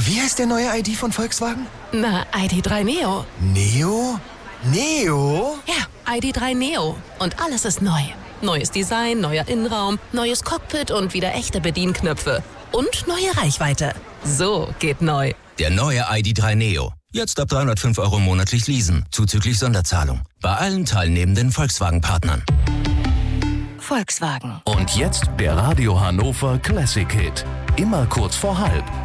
Wie heißt der neue ID von Volkswagen? Na, ID.3 Neo. Neo? Neo? Ja, ID.3 Neo. Und alles ist neu. Neues Design, neuer Innenraum, neues Cockpit und wieder echte Bedienknöpfe. Und neue Reichweite. So geht neu. Der neue ID.3 Neo. Jetzt ab 305 € monatlich leasen, zuzüglich Sonderzahlung. Bei allen teilnehmenden Volkswagen-Partnern. Volkswagen. Und jetzt der Radio Hannover Classic Hit. Immer kurz vor halb.